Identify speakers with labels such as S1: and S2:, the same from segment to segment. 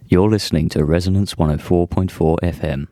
S1: You're listening to Resonance 104.4 FM.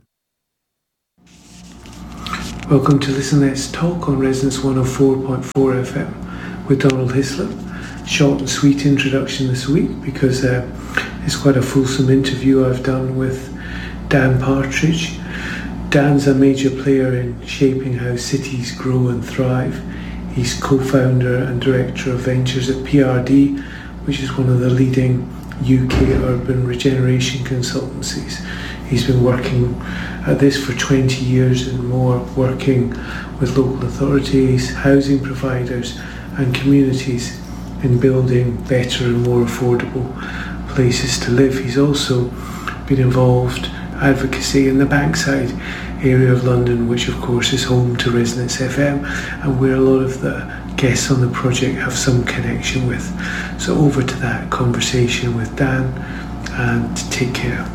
S2: Welcome to Listen Let's Talk on Resonance 104.4 FM with Donald Hislop. Short and sweet introduction this week because it's quite a fulsome interview I've done with Dan Partridge. Dan's a major player in shaping how cities grow and thrive. He's co-founder and director of ventures at PRD, which is one of the leading UK urban regeneration consultancies. He's been working at this for 20 years and more, working with local authorities, housing providers and communities in building better and more affordable places to live. He's also been involved advocacy in the Bankside area of London, which of course is home to Resonance FM and where a lot of the guests on the project have some connection with. So over to that conversation with Dan, and take care.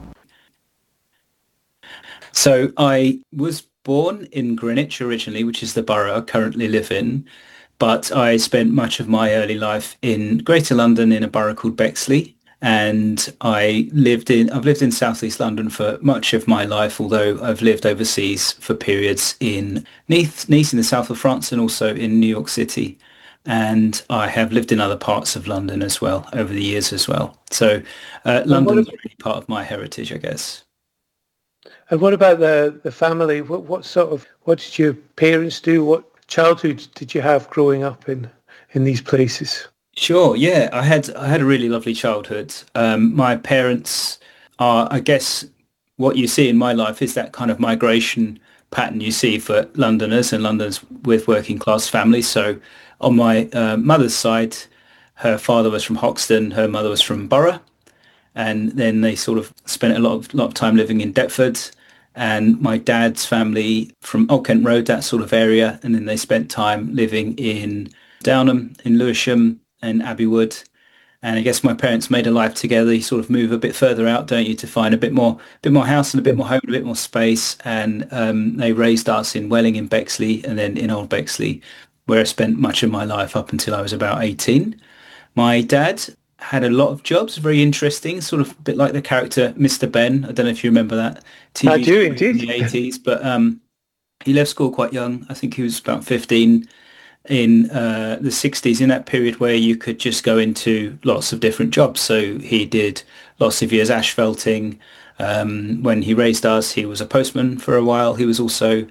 S3: So I was born in Greenwich originally, which is the borough I currently live in, but I spent much of my early life in Greater London in a borough called Bexley. And I've lived in Southeast London for much of my life, although I've lived overseas for periods in Nice in the south of France, and also in New York City. And I have lived in other parts of London as well over the years as well. So London's really part of my heritage, I guess.
S2: And what about the family? What did your parents do? What childhood did you have growing up in these places?
S3: Sure, yeah. I had a really lovely childhood. My parents are, I guess, what you see in my life is that kind of migration pattern you see for Londoners and Londoners with working class families. So on my mother's side, her father was from Hoxton, her mother was from Borough, and then they sort of spent a lot of time living in Deptford. And my dad's family from Old Kent Road, that sort of area, and then they spent time living in Downham, in Lewisham, and Abbey Wood. And I guess my parents made a life together. You sort of move a bit further out, don't you, to find a bit more house and a bit more home, a bit more space. And they raised us in Welling in Bexley and then in Old Bexley, where I spent much of my life up until I was about 18. My dad had a lot of jobs, very interesting, sort of a bit like the character Mr. Ben. I don't know if you remember that TV
S2: I do
S3: show
S2: indeed.
S3: in the 80s, but he left school quite young. I think he was about 15. In the 60s, in that period where you could just go into lots of different jobs. So he did lots of years asphalting. When he raised us, he was a postman for a while. He was also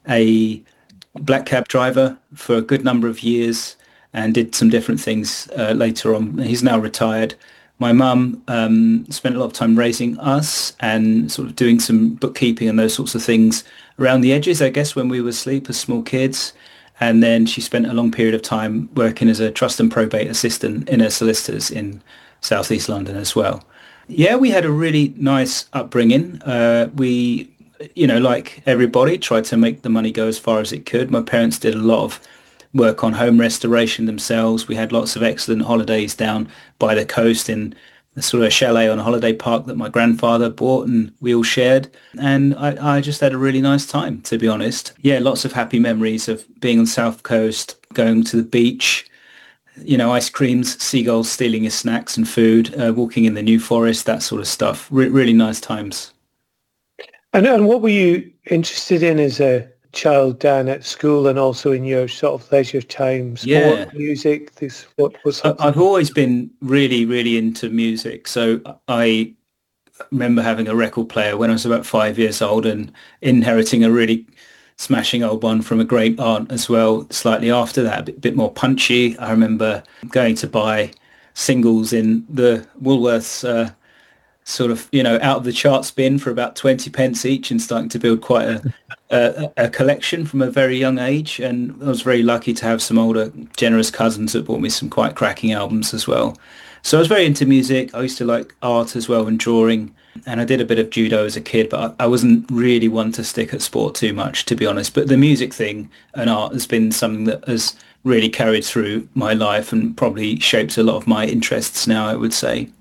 S3: a black cab driver for a good number of years and did some different things later on. He's now retired. My mum spent a lot of time raising us and sort of doing some bookkeeping and those sorts of things around the edges, I guess, when we were asleep as small kids. And then she spent a long period of time working as a trust and probate assistant in her solicitors in southeast London as well. Yeah, we had a really nice upbringing. We, like everybody, tried to make the money go as far as it could. My parents did a lot of work on home restoration themselves. We had lots of excellent holidays down by the coast in sort of a chalet on a holiday park that my grandfather bought and we all shared. And I just had a really nice time, to be honest. Yeah, lots of happy memories of being on the South Coast, going to the beach, ice creams, seagulls stealing your snacks and food, walking in the New Forest, that sort of stuff. Really nice times.
S2: And what were you interested in as a child, Dan, at school and also in your sort of leisure time? Sport, music, what was that?
S3: I've always been really, really into music. So I remember having a record player when I was about 5 years old and inheriting a really smashing old one from a great aunt as well. Slightly after that, a bit more punchy. I remember going to buy singles in the Woolworths sort of, out of the charts bin for about 20 pence each and starting to build quite a collection from a very young age. And I was very lucky to have some older, generous cousins that bought me some quite cracking albums as well. So I was very into music. I used to like art as well and drawing. And I did a bit of judo as a kid, but I wasn't really one to stick at sport too much, to be honest. But the music thing and art has been something that has really carried through my life and probably shapes a lot of my interests now, I would say.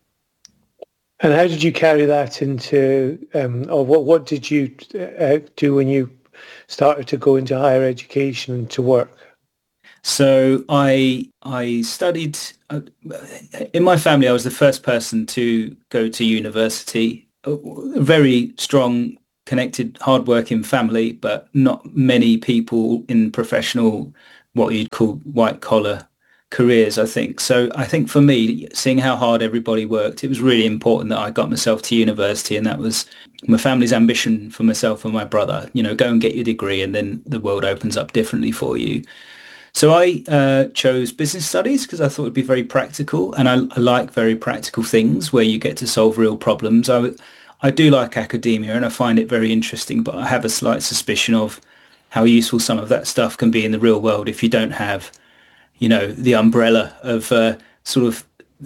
S2: And how did you carry that into, or what did you do when you started to go into higher education and to work?
S3: So I studied in my family. I was the first person to go to university. A very strong, connected, hardworking family, but not many people in professional, what you'd call white collar careers, I think. So I think for me, seeing how hard everybody worked, it was really important that I got myself to university, and that was my family's ambition for myself and my brother. Go and get your degree, and then the world opens up differently for you. So I chose business studies because I thought it'd be very practical, and I like very practical things where you get to solve real problems. I do like academia, and I find it very interesting, but I have a slight suspicion of how useful some of that stuff can be in the real world if you don't have, the umbrella of sort of,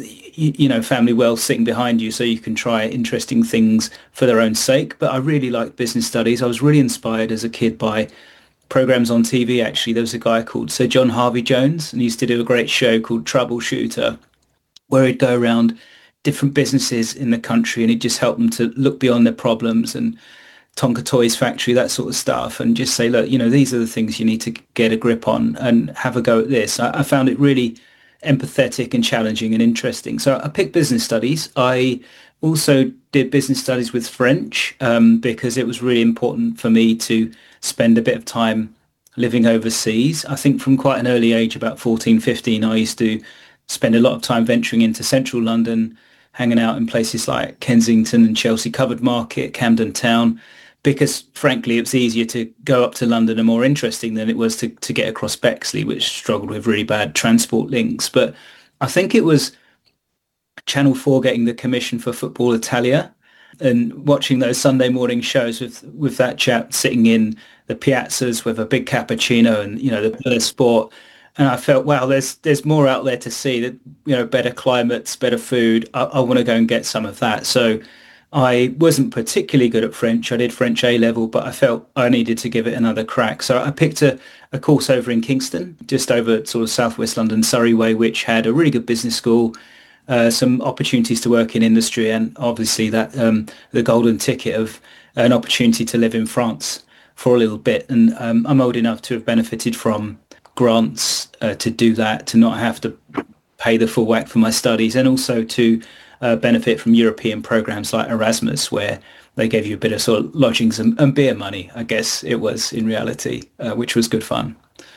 S3: family wealth sitting behind you so you can try interesting things for their own sake. But I really like business studies. I was really inspired as a kid by programs on TV, actually. There was a guy called Sir John Harvey Jones, and he used to do a great show called Troubleshooter, where he'd go around different businesses in the country and he'd just help them to look beyond their problems, and Tonka Toys factory, that sort of stuff, and just say, look, these are the things you need to get a grip on and have a go at this. I found it really empathetic and challenging and interesting. So I picked business studies. I also did business studies with French because it was really important for me to spend a bit of time living overseas. I think from quite an early age, about 14, 15, I used to spend a lot of time venturing into central London, hanging out in places like Kensington and Chelsea Covered Market, Camden Town, because frankly, it was easier to go up to London and more interesting than it was to get across Bexley, which struggled with really bad transport links. But I think it was Channel 4 getting the commission for Football Italia and watching those Sunday morning shows with that chap sitting in the piazzas with a big cappuccino and, the Bella Sport. And I felt, wow, there's more out there to see, that, better climates, better food. I want to go and get some of that. So I wasn't particularly good at French. I did French A-level, but I felt I needed to give it another crack. So I picked a course over in Kingston, just over sort of southwest London, Surrey way, which had a really good business school, some opportunities to work in industry, and obviously that the golden ticket of an opportunity to live in France for a little bit. And I'm old enough to have benefited from grants to do that, to not have to pay the full whack for my studies, and also to benefit from European programs like Erasmus, where they gave you a bit of sort of lodgings and beer money, I guess it was in reality, which was good fun.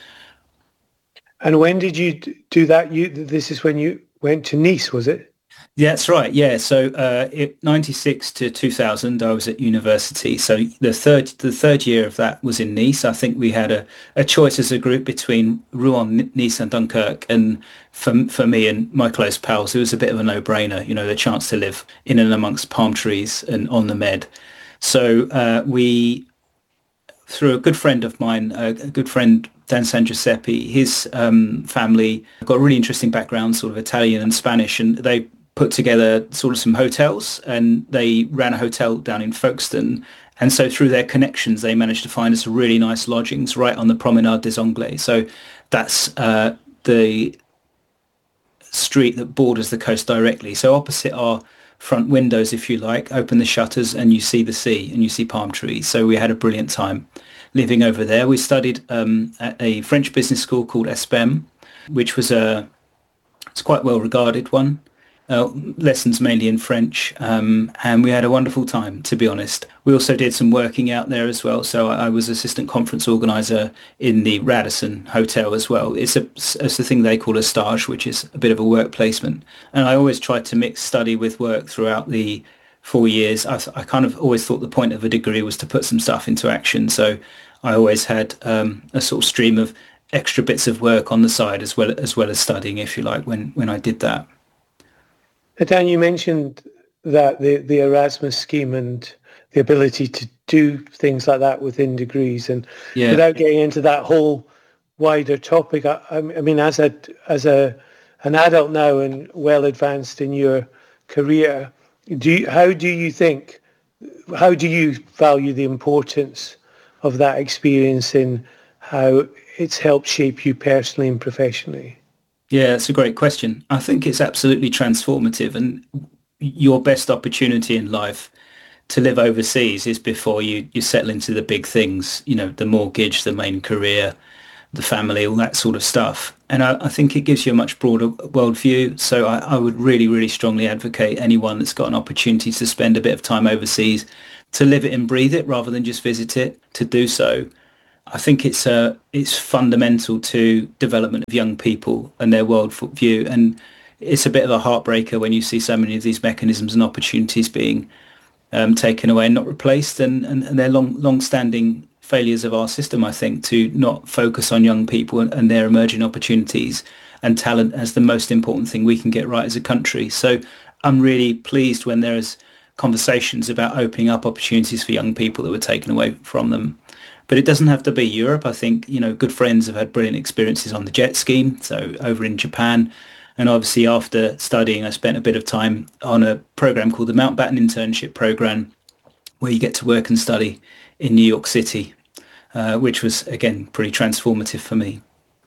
S2: And when did you do that? This is when you went to Nice, was it?
S3: Yeah, that's right. Yeah. So 96 to 2000, I was at university. So the third year of that was in Nice. I think we had a choice as a group between Rouen, Nice and Dunkirk. And for me and my close pals, it was a bit of a no-brainer, the chance to live in and amongst palm trees and on the Med. So we, through a good friend of mine, a good friend, Dan San Giuseppe, his family got a really interesting background, sort of Italian and Spanish, and they put together sort of some hotels, and they ran a hotel down in Folkestone. And so through their connections, they managed to find us really nice lodgings right on the Promenade des Anglais. So that's the street that borders the coast directly. So opposite our front windows, if you like, open the shutters and you see the sea and you see palm trees. So we had a brilliant time living over there. We studied at a French business school called ESPEM, which was it's quite well regarded one. Lessons mainly in French, and we had a wonderful time, to be honest. We also did some working out there as well. So I was assistant conference organizer in the Radisson Hotel as well. It's a thing they call a stage, which is a bit of a work placement. And I always tried to mix study with work throughout the 4 years. I kind of always thought the point of a degree was to put some stuff into action. So I always had a sort of stream of extra bits of work on the side as well as studying, if you like, when I did that.
S2: Dan, you mentioned that the Erasmus scheme and the ability to do things like that within degrees, and without getting into that whole wider topic, I mean, as an adult now and well advanced in your career, how do you value the importance of that experience in how it's helped shape you personally and professionally?
S3: Yeah, that's a great question. I think it's absolutely transformative, and your best opportunity in life to live overseas is before you settle into the big things, the mortgage, the main career, the family, all that sort of stuff. And I think it gives you a much broader worldview. So I would really, really strongly advocate anyone that's got an opportunity to spend a bit of time overseas to live it and breathe it rather than just visit it, to do so. I think it's fundamental to development of young people and their worldview. And it's a bit of a heartbreaker when you see so many of these mechanisms and opportunities being taken away and not replaced, and they're long-standing failures of our system, I think, to not focus on young people and their emerging opportunities and talent as the most important thing we can get right as a country. So I'm really pleased when there's conversations about opening up opportunities for young people that were taken away from them. But it doesn't have to be Europe. I think, good friends have had brilliant experiences on the JET scheme, so over in Japan. And obviously after studying, I spent a bit of time on a program called the Mountbatten Internship Program, where you get to work and study in New York City, which was, again, pretty transformative for me.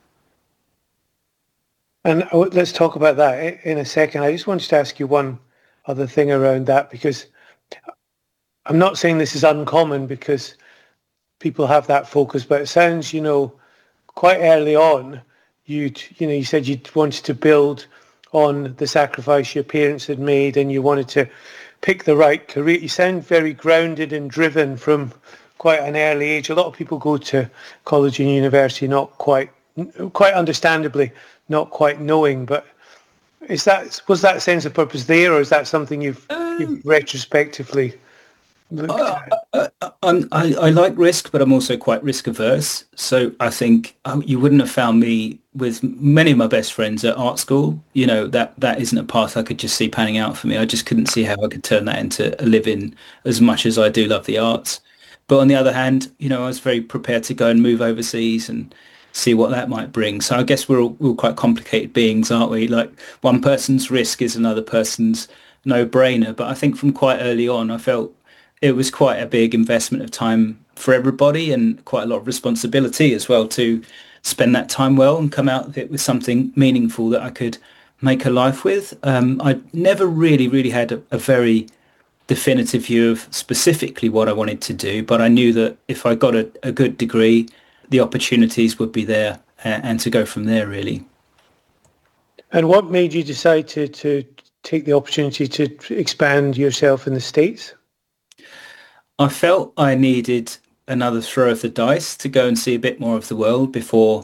S2: And let's talk about that in a second. I just wanted to ask you one other thing around that, because I'm not saying this is uncommon because people have that focus, but it sounds, quite early on, you said you wanted to build on the sacrifice your parents had made and you wanted to pick the right career. You sound very grounded and driven from quite an early age. A lot of people go to college and university not quite understandably, not quite knowing, but was that sense of purpose there, or is that something you've retrospectively looked at?
S3: I like risk, but I'm also quite risk averse. So I think you wouldn't have found me with many of my best friends at art school. That isn't a path I could just see panning out for me. I just couldn't see how I could turn that into a living, as much as I do love the arts. But on the other hand, I was very prepared to go and move overseas and see what that might bring. So I guess we're all quite complicated beings, aren't we? Like, one person's risk is another person's no-brainer. But I think from quite early on, I felt it was quite a big investment of time for everybody and quite a lot of responsibility as well to spend that time well and come out of it with something meaningful that I could make a life with. I never really had a very definitive view of specifically what I wanted to do, but I knew that if I got a good degree, the opportunities would be there and to go from there, really.
S2: And what made you decide to take the opportunity to expand yourself in the States?
S3: I felt I needed another throw of the dice to go and see a bit more of the world before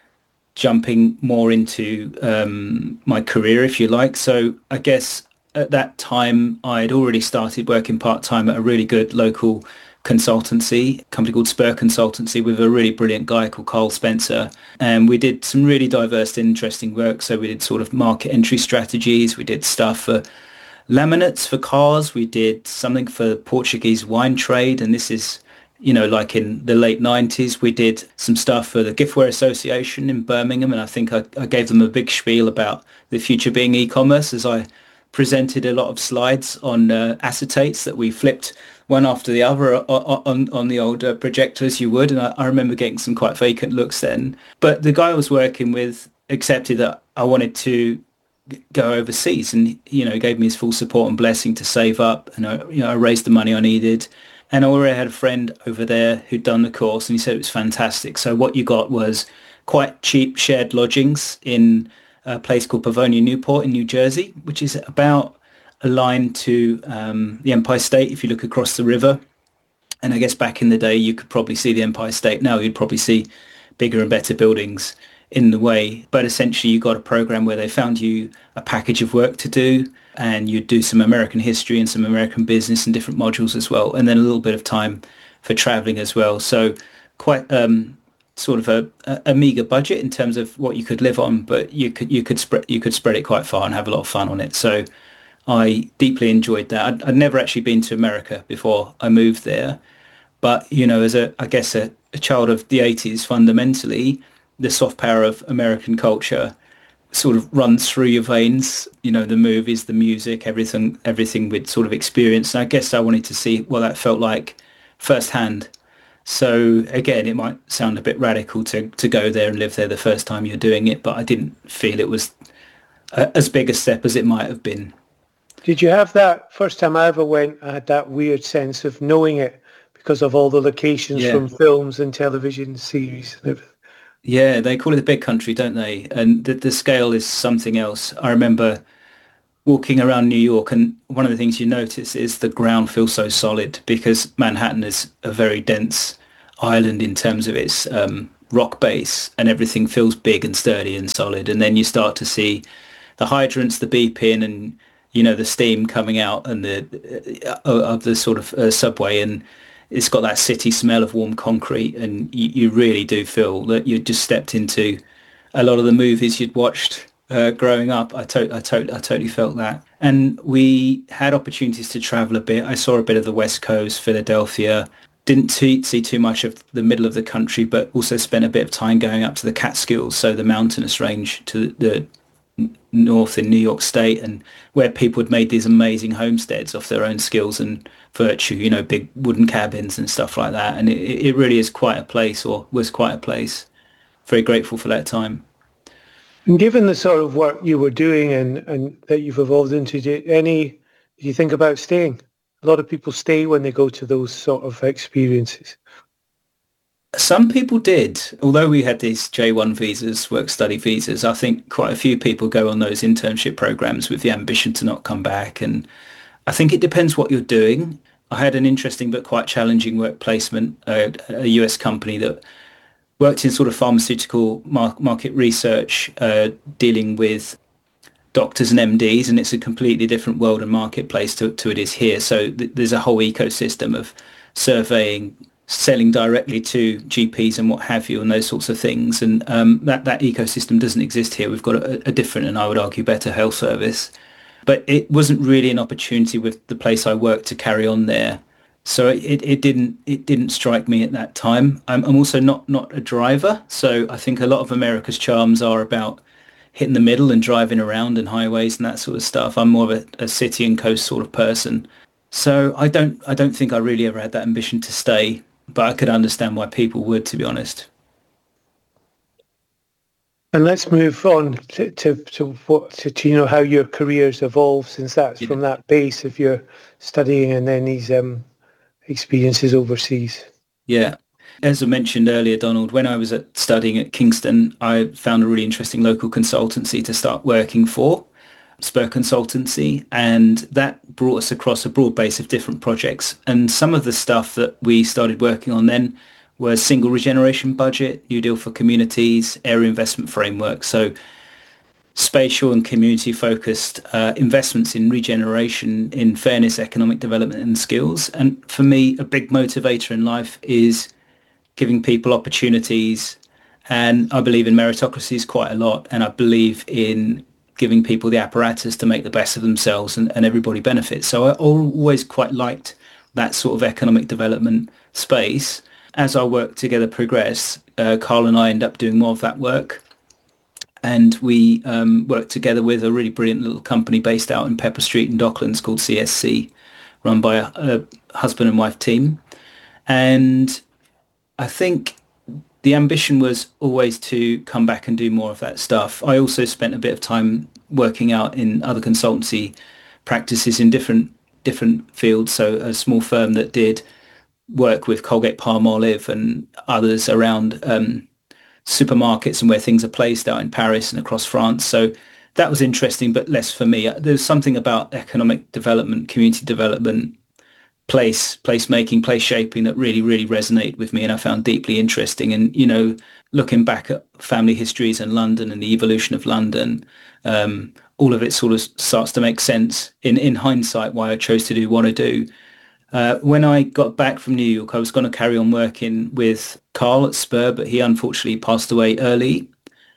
S3: jumping more into my career, if you like. So I guess at that time, I'd already started working part-time at a really good local consultancy, a company called Spur Consultancy, with a really brilliant guy called Carl Spencer. And we did some really diverse and interesting work. So we did sort of market entry strategies. We did stuff for laminates for cars. We did something for the Portuguese wine trade. And this is, like in the late 90s, we did some stuff for the Giftware Association in Birmingham. And I think I gave them a big spiel about the future being e-commerce as I presented a lot of slides on acetates that we flipped one after the other on the old projector, as you would. And I remember getting some quite vacant looks then. But the guy I was working with accepted that I wanted to go overseas, and gave me his full support and blessing to save up. And I raised the money I needed. And I already had a friend over there who'd done the course, and he said it was fantastic. So what you got was quite cheap shared lodgings in a place called Pavonia Newport in New Jersey, which is about aligned to the Empire State if you look across the river. And I guess back in the day, you could probably see the Empire State. Now you'd probably see bigger and better buildings in the way. But essentially, you got a program where they found you a package of work to do, and you'd do some American history and some American business and different modules as well, and then a little bit of time for traveling as well. So quite sort of a meager budget in terms of what you could live on, but you could spread it quite far and have a lot of fun on it. So I deeply enjoyed that. I'd never actually been to America before I moved there, but as a child of the 80s, fundamentally the soft power of American culture sort of runs through your veins. The movies, the music, everything we'd sort of experienced. And I guess I wanted to see what that felt like firsthand. So again, it might sound a bit radical to go there and live there the first time you're doing it, but I didn't feel it was as big a step as it might have been.
S2: Did you have that first time I ever went, I had that weird sense of knowing it because of all the locations from films and television series and everything?
S3: Yeah, they call it the big country, don't they? And the scale is something else. I remember walking around New York, and one of the things you notice is the ground feels so solid because Manhattan is a very dense island in terms of its rock base, and everything feels big and sturdy and solid. And then you start to see the hydrants, the beeping, and the steam coming out and the of the sort of subway, and it's got that city smell of warm concrete, and you really do feel that you just stepped into a lot of the movies you'd watched growing up. I totally felt that. And we had opportunities to travel a bit. I saw a bit of the West Coast, Philadelphia. Didn't see too much of the middle of the country, but also spent a bit of time going up to the Catskills, so the mountainous range to the north in New York State, and where people had made these amazing homesteads off their own skills and virtue, big wooden cabins and stuff like that. And it really is quite a place, or was quite a place. Very grateful for that time.
S2: And given the sort of work you were doing and that you've evolved into, do you think about staying? A lot of people stay when they go to those sort of experiences.
S3: Some people did, although we had these J1 visas, work study visas. I think quite a few people go on those internship programs with the ambition to not come back. And I think it depends what you're doing. I had an interesting but quite challenging work placement at a US company that worked in sort of pharmaceutical market research, dealing with doctors and MDs, and it's a completely different world and marketplace to it is here. So there's a whole ecosystem of surveying, selling directly to GPs and what have you, and those sorts of things. And that ecosystem doesn't exist here. We've got a different, and I would argue better, health service. But it wasn't really an opportunity with the place I worked to carry on there. So it didn't strike me at that time. I'm also not a driver, so I think a lot of America's charms are about hitting the middle and driving around and highways and that sort of stuff. I'm more of a city and coast sort of person. So I don't think I really ever had that ambition to stay, but I could understand why people would, to be honest.
S2: And let's move on to how your career's evolved since that's from that base of your studying and then these experiences overseas.
S3: Yeah. As I mentioned earlier, Donald, when I was studying at Kingston, I found a really interesting local consultancy to start working for, Spur Consultancy, and that brought us across a broad base of different projects. And some of the stuff that we started working on then was single regeneration budget, New Deal for communities, area investment framework. So spatial and community-focused investments in regeneration, in fairness, economic development and skills. And for me, a big motivator in life is giving people opportunities. And I believe in meritocracies quite a lot. And I believe in giving people the apparatus to make the best of themselves, and everybody benefits. So I always quite liked that sort of economic development space. As our work together progressed, Carl and I ended up doing more of that work. And we worked together with a really brilliant little company based out in Pepper Street in Docklands called CSC, run by a husband and wife team. And I think the ambition was always to come back and do more of that stuff. I also spent a bit of time working out in other consultancy practices in different fields. So a small firm that did work with Colgate Palmolive and others around supermarkets and where things are placed out in Paris and across France. So that was interesting, but less for me. There's something about economic development, community development, placemaking, place shaping that really, really resonated with me, and I found deeply interesting. And, looking back at family histories in London and the evolution of London, all of it sort of starts to make sense in hindsight why I chose to do what I do. When I got back from New York, I was going to carry on working with Carl at Spur, but he unfortunately passed away early.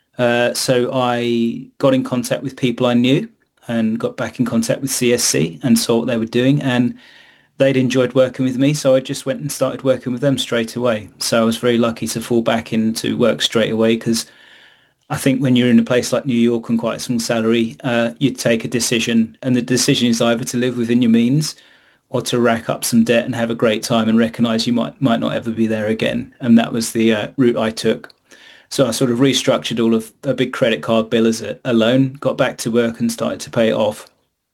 S3: So I got in contact with people I knew and got back in contact with CSC and saw what they were doing. And they'd enjoyed working with me, so I just went and started working with them straight away. So I was very lucky to fall back into work straight away, because I think when you're in a place like New York on quite a small salary, you take a decision, and the decision is either to live within your means or to rack up some debt and have a great time and recognise you might not ever be there again. And that was the route I took. So I sort of restructured all of a big credit card bill as a loan, got back to work and started to pay it off.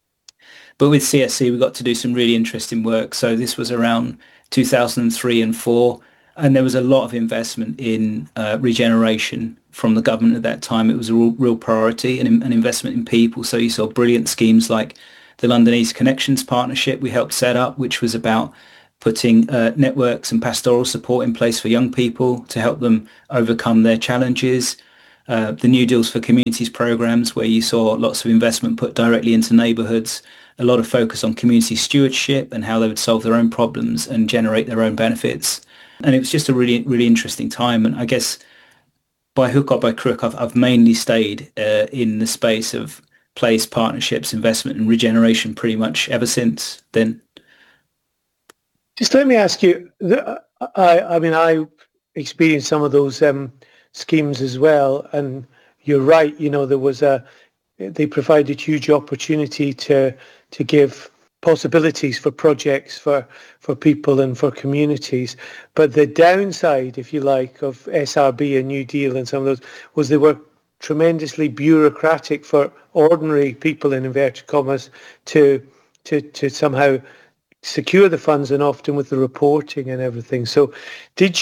S3: But with CSC, we got to do some really interesting work. So this was around 2003 and 4. And there was a lot of investment in regeneration from the government at that time. It was a real priority and an investment in people. So you saw brilliant schemes like the London East Connections Partnership we helped set up, which was about putting networks and pastoral support in place for young people to help them overcome their challenges. The New Deals for Communities programs, where you saw lots of investment put directly into neighbourhoods, a lot of focus on community stewardship and how they would solve their own problems and generate their own benefits. And it was just a really, really interesting time. And I guess by hook or by crook, I've mainly stayed in the space of place, partnerships, investment and regeneration pretty much ever since then.
S2: Just let me ask you, I mean, I experienced some of those schemes as well. And you're right, they provided huge opportunity to give possibilities for projects for people and for communities. But the downside, if you like, of SRB and New Deal and some of those was they were tremendously bureaucratic for ordinary people, in inverted commas, to somehow secure the funds, and often with the reporting and everything. So is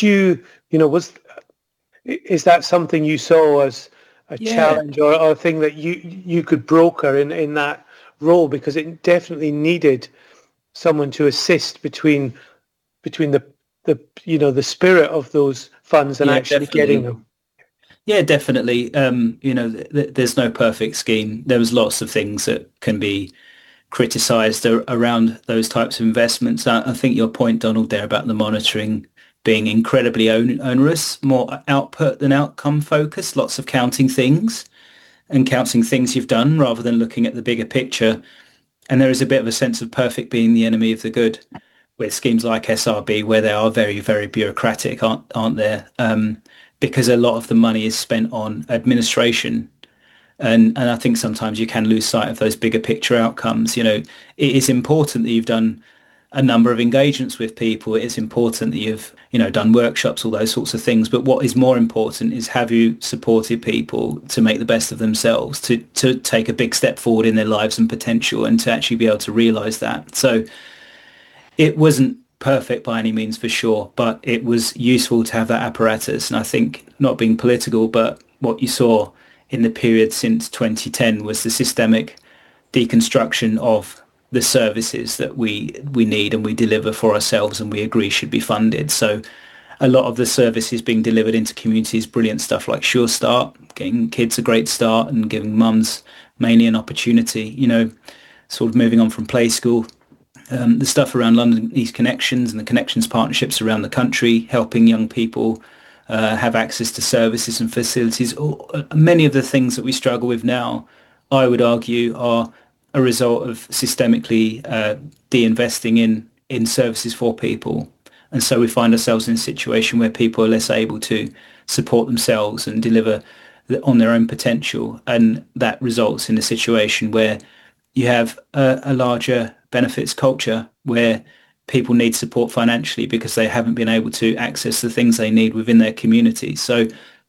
S2: that something you saw as a challenge or a thing that you could broker in that role? Because it definitely needed someone to assist between the spirit of those funds and actually getting them.
S3: Yeah, definitely. There's no perfect scheme. There was lots of things that can be criticised around those types of investments. I think your point, Donald, there about the monitoring being incredibly onerous, more output than outcome focused, lots of counting things you've done rather than looking at the bigger picture. And there is a bit of a sense of perfect being the enemy of the good with schemes like SRB, where they are very, very bureaucratic, aren't there? Because a lot of the money is spent on administration. And I think sometimes you can lose sight of those bigger picture outcomes. It is important that you've done a number of engagements with people. It's important that you've, done workshops, all those sorts of things. But what is more important is, have you supported people to make the best of themselves, to take a big step forward in their lives and potential, and to actually be able to realise that. So it wasn't perfect by any means, for sure, but it was useful to have that apparatus. And I think, not being political, but what you saw in the period since 2010 was the systemic deconstruction of the services that we need and we deliver for ourselves and we agree should be funded. So a lot of the services being delivered into communities, brilliant stuff like Sure Start, getting kids a great start and giving mums mainly an opportunity, sort of moving on from play school. The stuff around London East Connections and the Connections partnerships around the country, helping young people have access to services and facilities. Many of the things that we struggle with now, I would argue, are a result of systemically de-investing in services for people. And so we find ourselves in a situation where people are less able to support themselves and deliver on their own potential. And that results in a situation where you have a larger benefits culture where people need support financially because they haven't been able to access the things they need within their community. So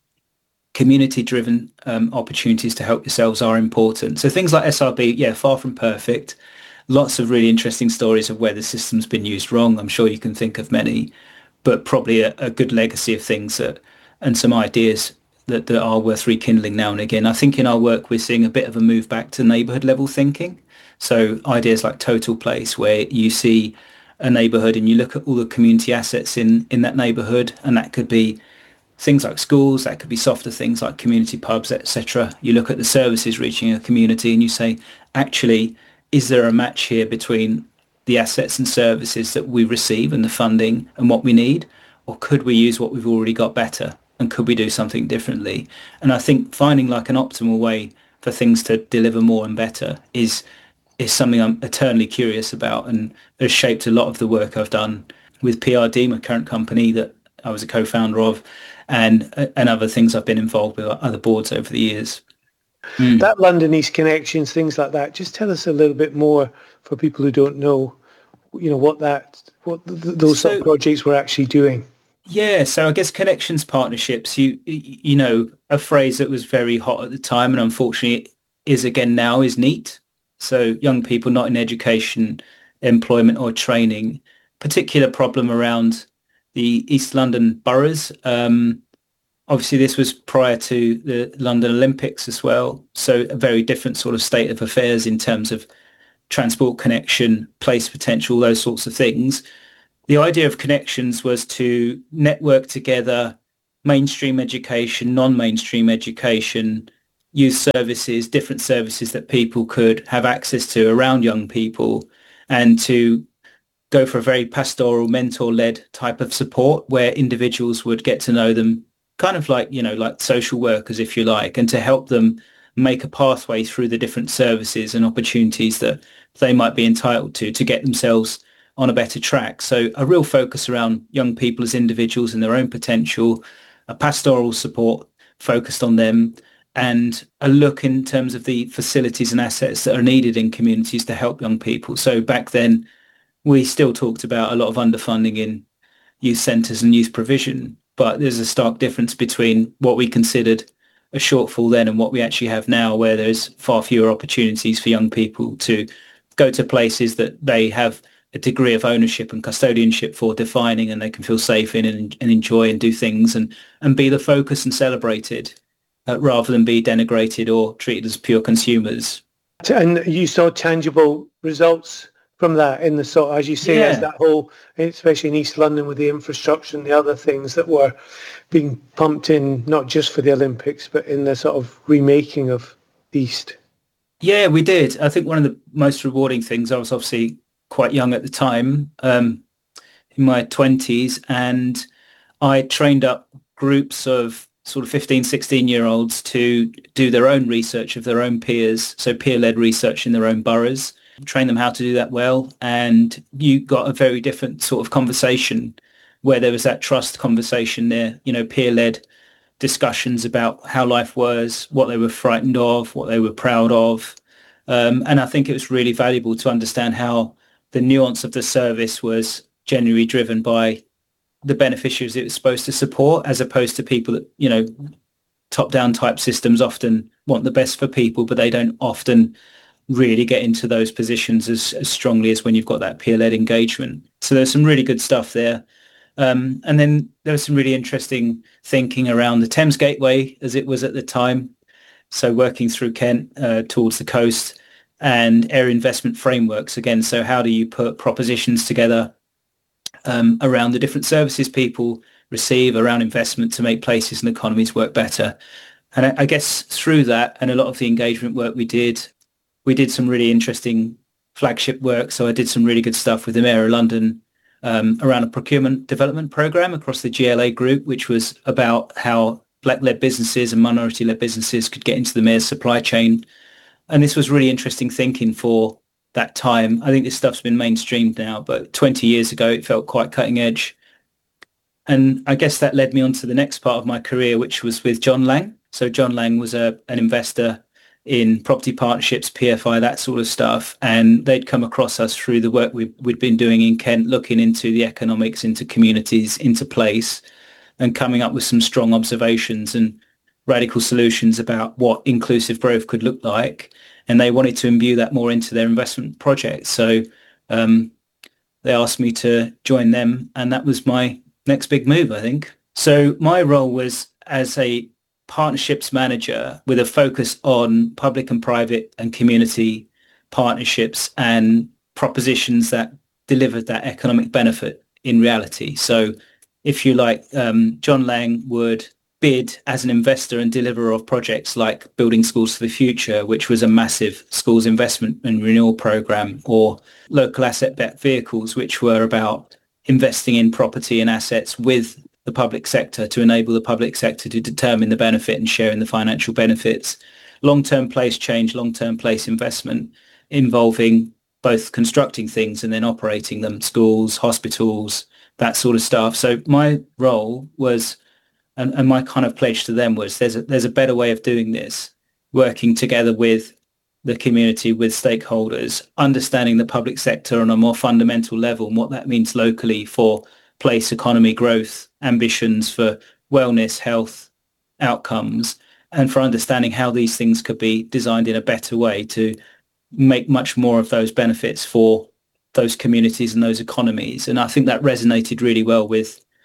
S3: community-driven opportunities to help yourselves are important. So things like SRB, far from perfect. Lots of really interesting stories of where the system's been used wrong. I'm sure you can think of many, but probably a good legacy of things and some ideas that are worth rekindling now and again. I think in our work, we're seeing a bit of a move back to neighbourhood level thinking. So ideas like Total Place, where you see a neighbourhood and you look at all the community assets in that neighbourhood, and that could be things like schools, that could be softer things like community pubs, etc. You look at the services reaching a community and you say, actually, is there a match here between the assets and services that we receive and the funding and what we need? Or could we use what we've already got better? And could we do something differently? And I think finding like an optimal way for things to deliver more and better is something I'm eternally curious about, and has shaped a lot of the work I've done with PRD, my current company that I was a co-founder of, and other things I've been involved with, other boards over the years.
S2: That London East Connections, things like that. Just tell us a little bit more for people who don't know, what those sort of projects were actually doing.
S3: Yeah, so I guess connections partnerships, a phrase that was very hot at the time and unfortunately is again now, is NEAT. So young people not in education, employment or training, particular problem around the East London boroughs. Obviously, this was prior to the London Olympics as well, so a very different sort of state of affairs in terms of transport connection, place potential, those sorts of things. The idea of connections was to network together mainstream education, non-mainstream education, youth services, different services that people could have access to around young people, and to go for a very pastoral, mentor-led type of support where individuals would get to know them kind of like, like social workers, if you like, and to help them make a pathway through the different services and opportunities that they might be entitled to get themselves on a better track. So a real focus around young people as individuals and their own potential, a pastoral support focused on them, and a look in terms of the facilities and assets that are needed in communities to help young people. So back then, we still talked about a lot of underfunding in youth centres and youth provision, but there's a stark difference between what we considered a shortfall then and what we actually have now, where there's far fewer opportunities for young people to go to places that they have a degree of ownership and custodianship for defining, and they can feel safe in and enjoy and do things and be the focus and celebrated rather than be denigrated or treated as pure consumers.
S2: And you saw tangible results from that in the sort, as you say, as that whole, especially in East London with the infrastructure and the other things that were being pumped in, not just for the Olympics, but in the sort of remaking of East.
S3: Yeah, we did. I think one of the most rewarding things, I was obviously quite young at the time, in my 20s, and I trained up groups of sort of 15, 16-year-olds to do their own research of their own peers, so peer-led research in their own boroughs, train them how to do that well. And you got a very different sort of conversation where there was that trust conversation there, peer-led discussions about how life was, what they were frightened of, what they were proud of. And I think it was really valuable to understand how the nuance of the service was genuinely driven by the beneficiaries it was supposed to support, as opposed to people that, top-down type systems often want the best for people, but they don't often really get into those positions as strongly as when you've got that peer-led engagement. So there's some really good stuff there. And then there was some really interesting thinking around the Thames Gateway as it was at the time. So working through Kent towards the coast, and area investment frameworks again. So how do you put propositions together around the different services people receive around investment to make places and economies work better? And I guess through that and a lot of the engagement work we did some really interesting flagship work. So I did some really good stuff with the Mayor of London around a procurement development program across the GLA group, which was about how Black-led businesses and minority-led businesses could get into the Mayor's supply chain. And this was really interesting thinking for that time. I think this stuff's been mainstreamed now, but 20 years ago, it felt quite cutting edge. And I guess that led me on to the next part of my career, which was with John Lang. So John Lang was an investor in property partnerships, PFI, that sort of stuff. And they'd come across us through the work we'd been doing in Kent, looking into the economics, into communities, into place, and coming up with some strong observations and radical solutions about what inclusive growth could look like. And they wanted to imbue that more into their investment projects. So they asked me to join them, and that was my next big move, I think. So my role was as a partnerships manager with a focus on public and private and community partnerships and propositions that delivered that economic benefit in reality. So if you like, John Lang would bid as an investor and deliverer of projects like Building Schools for the Future, which was a massive schools investment and renewal program, or local asset-backed vehicles, which were about investing in property and assets with the public sector to enable the public sector to determine the benefit and share in the financial benefits. Long-term place change, long-term place investment involving both constructing things and then operating them, schools, hospitals, that sort of stuff. So my role was, and my kind of pledge to them was, there's a better way of doing this, working together with the community, with stakeholders, understanding the public sector on a more fundamental level and what that means locally for place economy growth, ambitions for wellness, health, outcomes, and for understanding how these things could be designed in a better way to make much more of those benefits for those communities and those economies. And I think that resonated really well with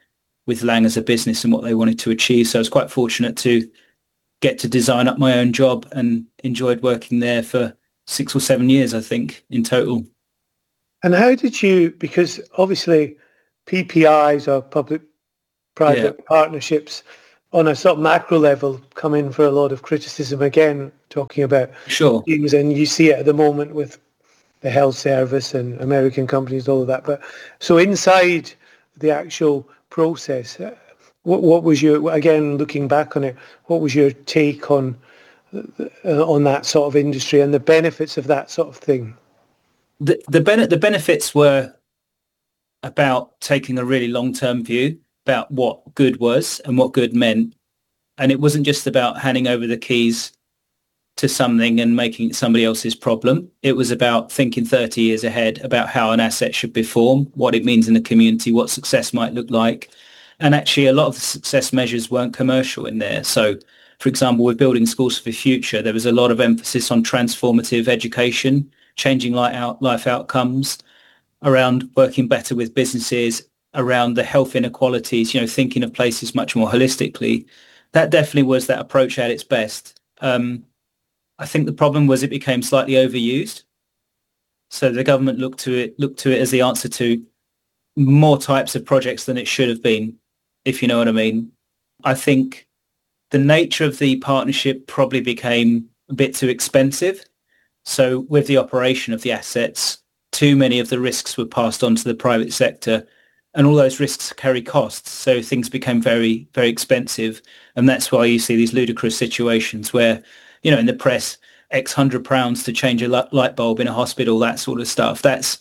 S3: with Lang as a business and what they wanted to achieve. So I was quite fortunate to get to design up my own job and enjoyed working there for 6 or 7 years, I think, in total.
S2: And how did you, because obviously PPIs or public-private partnerships on a sort of macro level come in for a lot of criticism, again, talking about things, and you see it at the moment with the health service and American companies, all of that. But so inside the actual process, what was your, again, looking back on it, what was your take on that sort of industry and the benefits of that sort of thing?
S3: The benefits were about taking a really long-term view about what good was and what good meant. And it wasn't just about handing over the keys to something and making it somebody else's problem. It was about thinking 30 years ahead about how an asset should perform, what it means in the community, what success might look like. And actually, a lot of the success measures weren't commercial in there. So, for example, with Building Schools for the Future, there was a lot of emphasis on transformative education, changing life outcomes, around working better with businesses, around the health inequalities, thinking of places much more holistically. That definitely was that approach at its best. I think the problem was it became slightly overused. So the government looked to it as the answer to more types of projects than it should have been, if you know what I mean. I think the nature of the partnership probably became a bit too expensive. So with the operation of the assets, too many of the risks were passed on to the private sector, and all those risks carry costs. So things became very, very expensive. And that's why you see these ludicrous situations where, in the press, X £100 to change a light bulb in a hospital, that sort of stuff. That's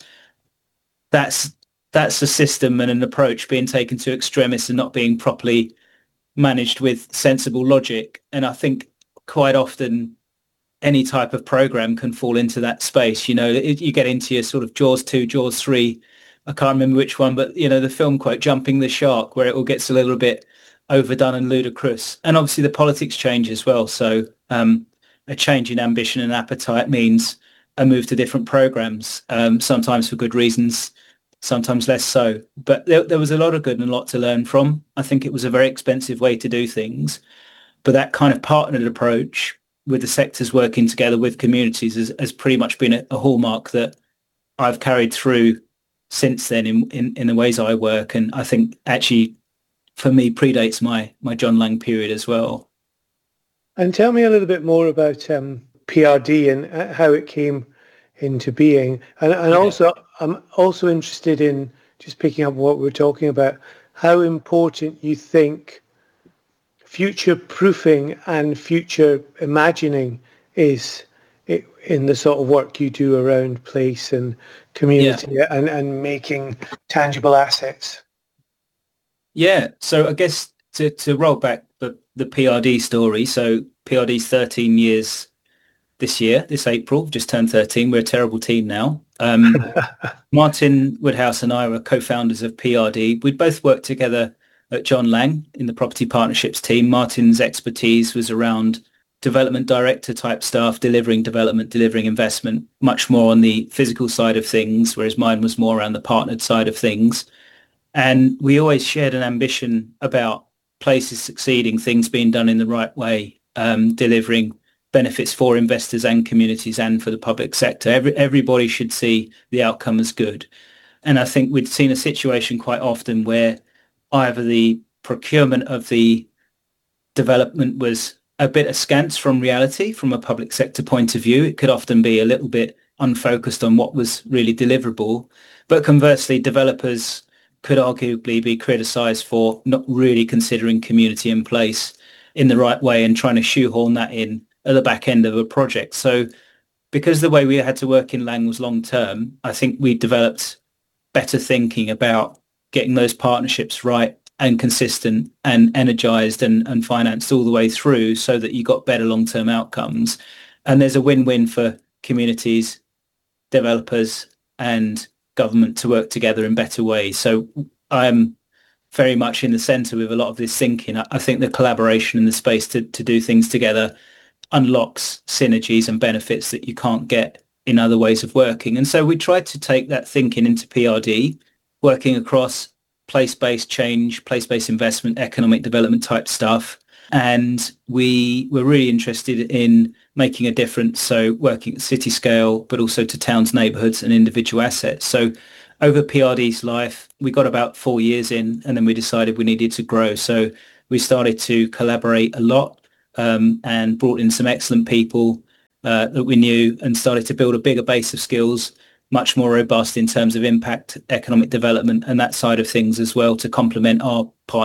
S3: a system and an approach being taken to extremis and not being properly managed with sensible logic. And I think quite often any type of program can fall into that space. You get into your sort of Jaws 2, Jaws 3, I can't remember which one, but, the film quote, Jumping the Shark, where it all gets a little bit overdone and ludicrous. And obviously the politics change as well. So a change in ambition and appetite means a move to different programs, sometimes for good reasons, sometimes less so. But there was a lot of good and a lot to learn from. I think it was a very expensive way to do things. But that kind of partnered approach with the sectors working together with communities has pretty much been a hallmark that I've carried through since then in the ways I work. And I think actually, for me, predates my John Lang period as well.
S2: And tell me a little bit more about PRD and how it came into being. And also, I'm also interested in, just picking up what we're talking about, how important you think future proofing and future imagining is in the sort of work you do around place and community and making tangible assets.
S3: Yeah, so I guess to roll back the PRD story, so PRD's 13 years this April, just turned 13. We're a terrible team now. Martin Woodhouse and I were co-founders of PRD. We'd both worked together at John Lang in the property partnerships team. Martin's expertise was around development director type staff, delivering development, delivering investment, much more on the physical side of things, whereas mine was more around the partnered side of things. And we always shared an ambition about places succeeding, things being done in the right way, delivering benefits for investors and communities and for the public sector. Everybody should see the outcome as good. And I think we'd seen a situation quite often where either the procurement of the development was a bit askance from reality from a public sector point of view. It could often be a little bit unfocused on what was really deliverable. But conversely, developers could arguably be criticised for not really considering community in place in the right way and trying to shoehorn that in at the back end of a project. So because the way we had to work in Lang was long term, I think we developed better thinking about getting those partnerships right and consistent and energized and financed all the way through so that you got better long-term outcomes. And there's a win-win for communities, developers and government to work together in better ways. So I'm very much in the centre with a lot of this thinking. I think the collaboration in the space to do things together unlocks synergies and benefits that you can't get in other ways of working. And so we tried to take that thinking into PRD, working across place-based change, place-based investment, economic development type stuff. And we were really interested in making a difference, so working at city scale, but also to towns, neighbourhoods and individual assets. So over PRD's life, we got about 4 years in, and then we decided we needed to grow. So we started to collaborate a lot and brought in some excellent people that we knew, and started to build a bigger base of skills, much more robust in terms of impact, economic development and that side of things as well, to complement our part